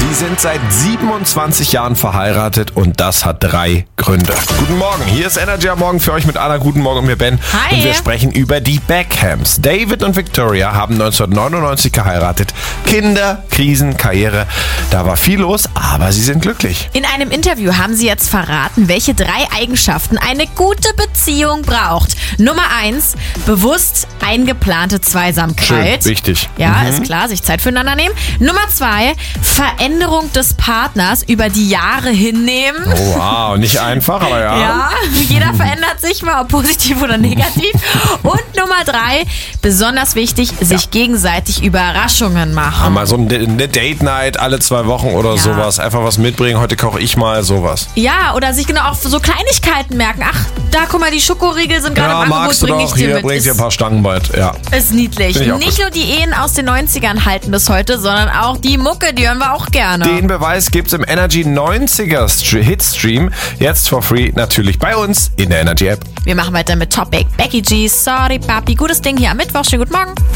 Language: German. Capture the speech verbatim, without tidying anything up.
Sie sind seit siebenundzwanzig Jahren verheiratet und das hat drei Gründe. Guten Morgen, hier ist Energy am Morgen für euch mit Anna. Guten Morgen und mir Ben. Hi. Und wir sprechen über die Beckhams. David und Victoria haben neunzehnhundertneunundneunzig geheiratet. Kinder, Krisen, Karriere, da war viel los, aber sie sind glücklich. In einem Interview haben sie jetzt verraten, welche drei Eigenschaften eine gute Beziehung braucht. Nummer eins, bewusst eingeplante Zweisamkeit. Schön, wichtig. Ja, Mhm. ist klar, sich Zeit füreinander nehmen. Nummer zwei, Veränderung des Partners über die Jahre hinnehmen. Oh, wow, nicht einfach, aber ja. Ja, jeder verändert sich mal, ob positiv oder negativ. Und Nummer drei, besonders wichtig, sich Ja. gegenseitig Überraschungen machen. Mal so eine Date-Night alle zwei Wochen oder Ja. sowas. Einfach was mitbringen. Heute koche ich mal sowas. Ja, oder sich genau auch für so Kleinigkeiten merken. Ach, da guck mal, die Schokoriegel sind gerade Ja, im Angebot, magst du bring ich doch. dir Hier, mit. bring ich dir ein Ist, paar Stangen bald. Ja. ist niedlich. Find ich auch Nicht gut. nur die Ehen aus den neunzigern halten bis heute, sondern auch die Mucke, die hören wir auch gerne. Den Beweis gibt's im Energy neunziger St- Hitstream. Jetzt for free natürlich bei uns in der Energy App. Wir machen weiter mit Topic. Becky G, Sorry Papi, gutes Ding hier am Mittwoch. Schönen guten Morgen.